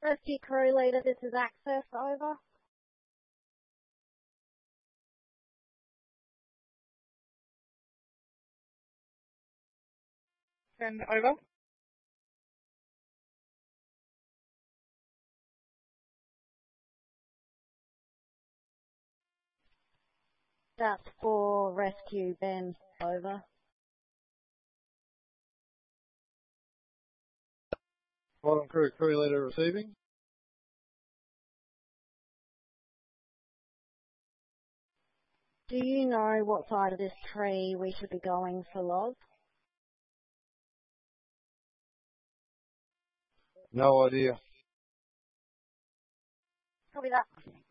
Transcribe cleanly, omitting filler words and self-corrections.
Rescue crew leader, this is Access, over. Send over. That's for rescue, Ben, over. Bottom crew leader receiving. Do you know what side of this tree we should be going for Loz? No idea. Copy that.